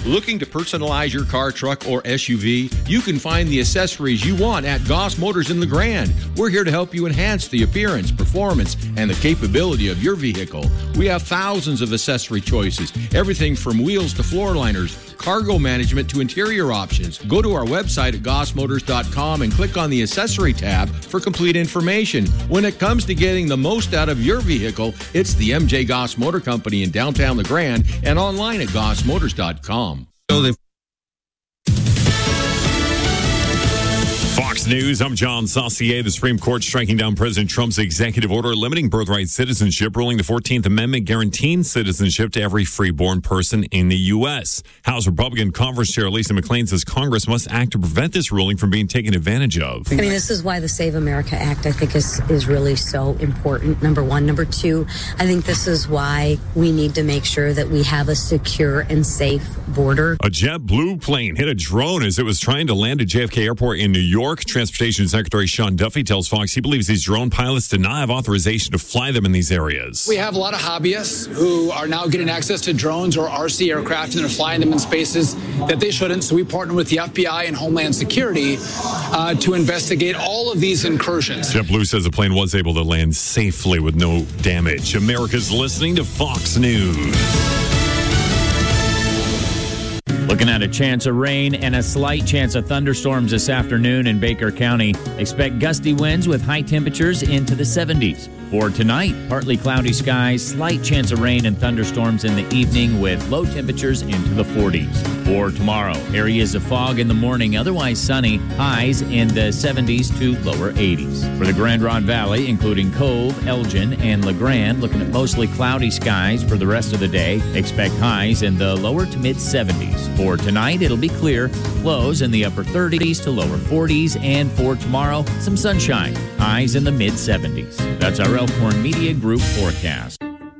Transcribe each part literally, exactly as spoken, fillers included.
Looking to personalize your car, truck, or S U V? You can find the accessories you want at Goss Motors in LeGrand. We're here to help you enhance the appearance, performance, and the capability of your vehicle. We have thousands of accessory choices, everything from wheels to floor liners, cargo management to interior options. Go to our website at goss motors dot com and click on the accessory tab for complete information. When it comes to getting the most out of your vehicle, it's the M J Goss Motor Company in downtown LeGrand and online at goss motors dot com. So they've Fox News, I'm John Saucier. The Supreme Court striking down President Trump's executive order limiting birthright citizenship, ruling the fourteenth Amendment guaranteeing citizenship to every freeborn person in the U S. House Republican Conference Chair Lisa McClain says Congress must act to prevent this ruling from being taken advantage of. I mean, this is why the Save America Act, I think, is, is really so important, number one. Number two, I think this is why we need to make sure that we have a secure and safe border. A JetBlue plane hit a drone as it was trying to land at J F K Airport in New York. Transportation Secretary Sean Duffy tells Fox he believes these drone pilots did not have authorization to fly them in these areas. We have a lot of hobbyists who are now getting access to drones or R C aircraft and they're flying them in spaces that they shouldn't. So we partner with the F B I and Homeland Security uh, to investigate all of these incursions. JetBlue says the plane was able to land safely with no damage. America's listening to Fox News. Looking at a chance of rain and a slight chance of thunderstorms this afternoon in Baker County. Expect gusty winds with high temperatures into the seventies. For tonight, partly cloudy skies, slight chance of rain and thunderstorms in the evening with low temperatures into the forties. For tomorrow, areas of fog in the morning, otherwise sunny, highs in the seventies to lower eighties. For the Grand Ronde Valley, including Cove, Elgin, and LeGrand, looking at mostly cloudy skies for the rest of the day. Expect highs in the lower to mid seventies. For tonight, it'll be clear, lows in the upper thirties to lower forties, and for tomorrow, some sunshine, highs in the mid seventies. That's our Elkhorn Media Group forecast.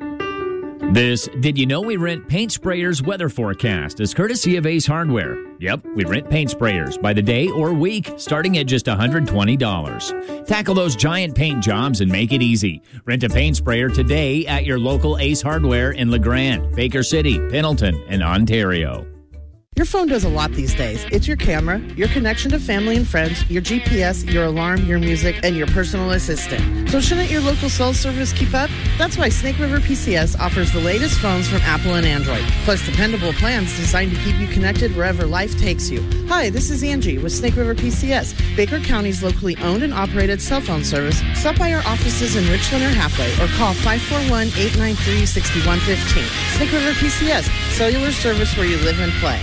This Did You Know We Rent Paint Sprayers weather forecast is courtesy of Ace Hardware. Yep, we rent paint sprayers by the day or week, starting at just one hundred twenty dollars. Tackle those giant paint jobs and make it easy. Rent a paint sprayer today at your local Ace Hardware in LeGrand, Baker City, Pendleton, and Ontario. Your phone does a lot these days. It's your camera, your connection to family and friends, your G P S, your alarm, your music, and your personal assistant. So shouldn't your local cell service keep up? That's why Snake River P C S offers the latest phones from Apple and Android, plus dependable plans designed to keep you connected wherever life takes you. Hi, this is Angie with Snake River P C S, Baker County's locally owned and operated cell phone service. Stop by our offices in Richland or Halfway or call five four one, eight nine three, six one one five. Snake River P C S, cellular service where you live and play.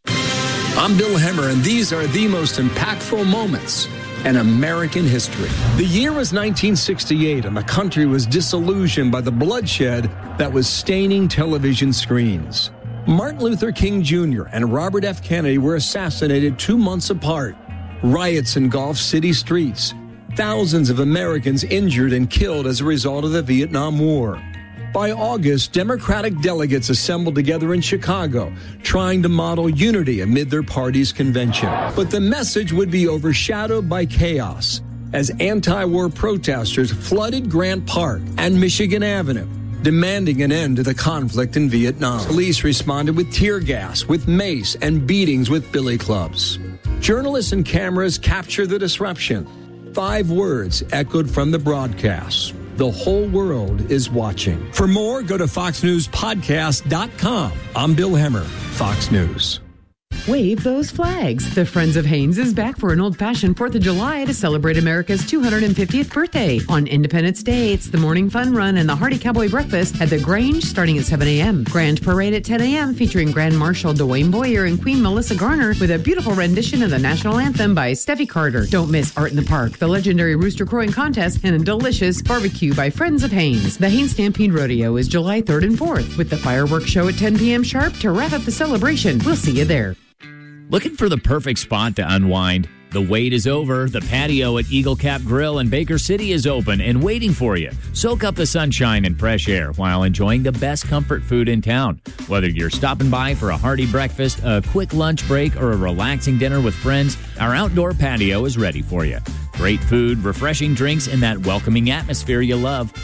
I'm Bill Hemmer, and these are the most impactful moments in American history. The year was nineteen sixty-eight, and the country was disillusioned by the bloodshed that was staining television screens. Martin Luther King Junior and Robert F. Kennedy were assassinated two months apart. Riots engulfed city streets. Thousands of Americans injured and killed as a result of the Vietnam War. By August, Democratic delegates assembled together in Chicago, trying to model unity amid their party's convention. But the message would be overshadowed by chaos as anti-war protesters flooded Grant Park and Michigan Avenue, demanding an end to the conflict in Vietnam. Police responded with tear gas, with mace, and beatings with billy clubs. Journalists and cameras captured the disruption. Five words echoed from the broadcast. The whole world is watching. For more, go to fox news podcast dot com. I'm Bill Hemmer, Fox News. Wave those flags. The Friends of Haines is back for an old-fashioned fourth of July to celebrate America's two hundred fiftieth birthday. On Independence Day, it's the morning fun run and the hearty cowboy breakfast at the Grange starting at seven a.m. Grand Parade at ten a.m. featuring Grand Marshal Dwayne Boyer and Queen Melissa Garner with a beautiful rendition of the national anthem by Steffi Carter. Don't miss Art in the Park, the legendary rooster crowing contest, and a delicious barbecue by Friends of Haines. The Haines Stampede Rodeo is July third and fourth with the fireworks show at ten p.m. sharp to wrap up the celebration. We'll see you there. Looking for the perfect spot to unwind? The wait is over. The patio at Eagle Cap Grill in Baker City is open and waiting for you. Soak up the sunshine and fresh air while enjoying the best comfort food in town. Whether you're stopping by for a hearty breakfast, a quick lunch break, or a relaxing dinner with friends, our outdoor patio is ready for you. Great food, refreshing drinks, and that welcoming atmosphere you love.